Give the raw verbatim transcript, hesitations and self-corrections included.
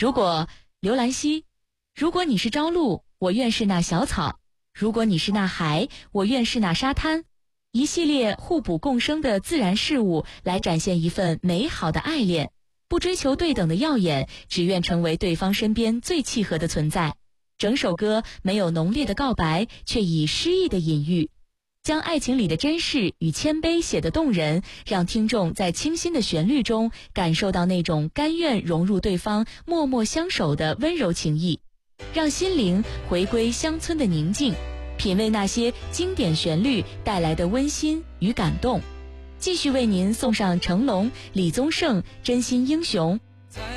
如果刘兰希，如果你是朝露，我愿是那小草；如果你是那海，我愿是那沙滩。一系列互补共生的自然事物，来展现一份美好的爱恋，不追求对等的耀眼，只愿成为对方身边最契合的存在。整首歌没有浓烈的告白，却以诗意的隐喻，将爱情里的珍视与谦卑写得动人，让听众在清新的旋律中感受到那种甘愿融入对方默默相守的温柔情谊，让心灵回归乡村的宁静，品味那些经典旋律带来的温馨与感动。继续为您送上成龙、李宗盛《真心英雄》，